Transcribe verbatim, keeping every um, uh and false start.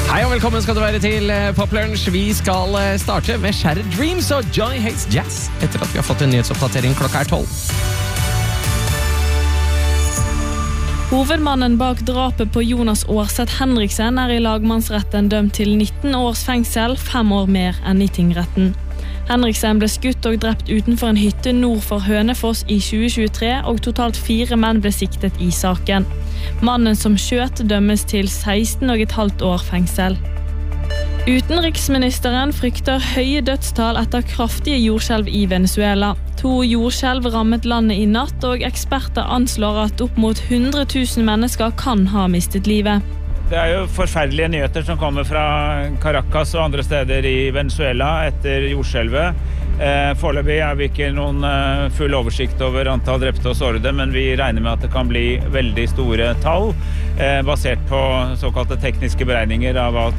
Hei og velkommen skal du være til Pop Lunch. Vi skal starte med Shattered Dreams og Johnny Hates Jazz etter at vi har fått en nyhetsoppdatering klokka er tolv. Hovedmannen bak drapet på Jonas Årseth Henriksen er i lagmannsretten dømt til nitten års fengsel, fem år mer enn i tingretten. Henriksen ble skutt og drept utenfor en hytte nord for Hønefoss i tjue tjuetre, og totalt fire menn ble siktet i saken. Mannen som skjøt dømmes til seksten og et halvt år fengsel. Utenriksministeren frykter høye dødstall etter kraftige jordskjelv i Venezuela. To jordskjelv rammet landet i natt, og eksperter anslår at opp mot hundre tusen mennesker kan ha mistet livet. Det er jo forferdelige nyheter som kommer fra Caracas og andre steder i Venezuela etter jordskjelvet. Eh, foreløpig er vi ikke noen eh, full oversikt over antall drepte og sårede, men vi regner med at det kan bli veldig store tall, eh, basert på såkalte tekniske beregninger av hva